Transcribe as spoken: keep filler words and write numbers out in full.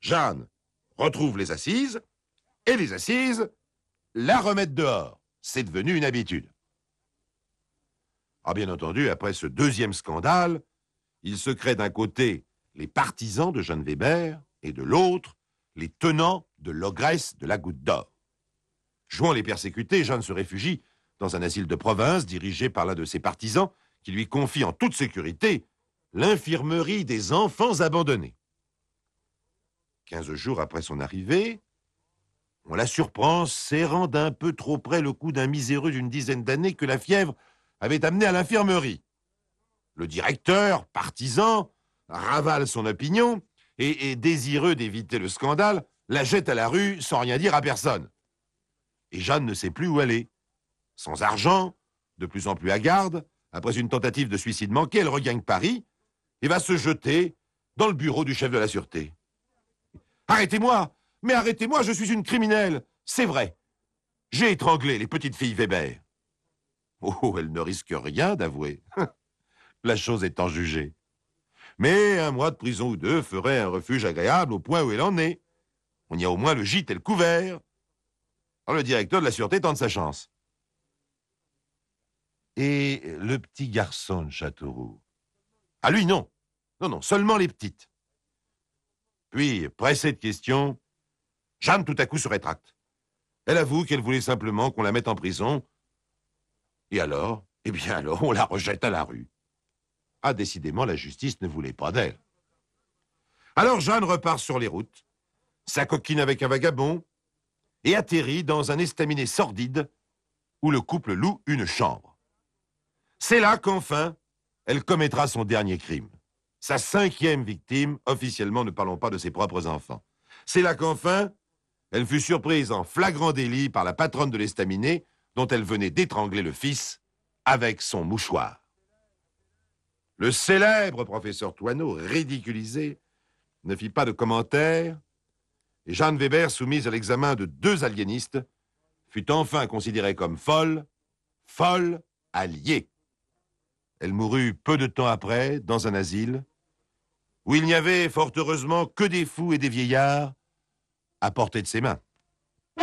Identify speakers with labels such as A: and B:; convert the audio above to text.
A: Jeanne retrouve les assises, et les assises la remettent dehors. C'est devenu une habitude. Ah, bien entendu, après ce deuxième scandale, il se crée d'un côté les partisans de Jeanne Weber et de l'autre les tenants de l'ogresse de la Goutte d'Or. Jouant les persécutés, Jeanne se réfugie dans un asile de province dirigé par l'un de ses partisans qui lui confie en toute sécurité l'infirmerie des enfants abandonnés. Quinze jours après son arrivée, on la surprend serrant d'un peu trop près le cou d'un miséreux d'une dizaine d'années que la fièvre avait amené à l'infirmerie. Le directeur, partisan, ravale son opinion et, et désireux d'éviter le scandale, la jette à la rue sans rien dire à personne. Et Jeanne ne sait plus où aller. Sans argent, de plus en plus hagarde, après une tentative de suicide manquée, elle regagne Paris et va se jeter dans le bureau du chef de la sûreté. « Arrêtez-moi! Mais arrêtez-moi, je suis une criminelle! C'est vrai! J'ai étranglé les petites filles Weber. » Oh, elle ne risque rien d'avouer, la chose étant jugée. Mais un mois de prison ou deux ferait un refuge agréable au point où elle en est. On y a au moins le gîte et le couvert. Alors le directeur de la sûreté tente sa chance. Et le petit garçon de Châteauroux? Ah lui, non. Non, non, seulement les petites. Puis, pressée de questions, Jeanne tout à coup se rétracte. Elle avoue qu'elle voulait simplement qu'on la mette en prison. Et alors? Eh bien alors, on la rejette à la rue. Ah, décidément, la justice ne voulait pas d'elle. Alors Jeanne repart sur les routes, s'acoquine avec un vagabond, et atterrit dans un estaminet sordide où le couple loue une chambre. C'est là qu'enfin, elle commettra son dernier crime. Sa cinquième victime, officiellement ne parlons pas de ses propres enfants. C'est là qu'enfin, elle fut surprise en flagrant délit par la patronne de l'estaminet dont elle venait d'étrangler le fils avec son mouchoir. Le célèbre professeur Thoineau, ridiculisé, ne fit pas de commentaires, et Jeanne Weber, soumise à l'examen de deux aliénistes, fut enfin considérée comme folle, folle alliée. Elle mourut peu de temps après, dans un asile, où il n'y avait, fort heureusement, que des fous et des vieillards à portée de ses mains.